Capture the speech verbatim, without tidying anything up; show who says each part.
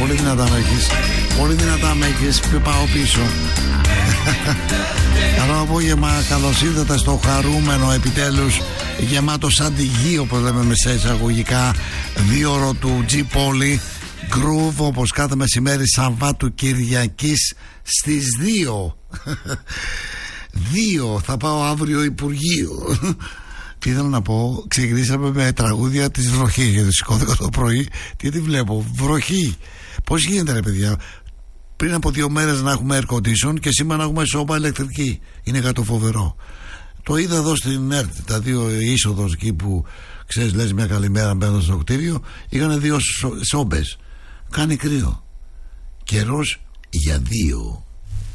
Speaker 1: Πολύ δυνατά με έχεις. Πολύ δυνατά με έχεις. Πάω πίσω. Καλό απόγευμα. Καλώς ήρθατε στο χαρούμενο, επιτέλους γεμάτο σαν τη γη, όπως λέμε μέσα εισαγωγικά, δύο ώρο του G-Poly Groove, όπως κάθε μεσημέρι Σαββάτου Κυριακής στις δύο. Δύο. Θα πάω αύριο Υπουργείο. Τι θέλω να πω, ξεκινήσαμε με τραγούδια της βροχής, γιατί σηκώθηκα το πρωί και τι βλέπω, βροχή. Πώς γίνεται ρε παιδιά, πριν από δύο μέρες να έχουμε air condition και σήμερα να έχουμε σώμα ηλεκτρική. Είναι κάτι φοβερό. Το είδα εδώ στην ΕΡΤ, τα δύο είσοδος εκεί που ξέρεις, λες μια καλημέρα μπαίνοντας στο κτίριο, είχαν δύο σόμπες. Κάνει κρύο. Καιρός για δύο.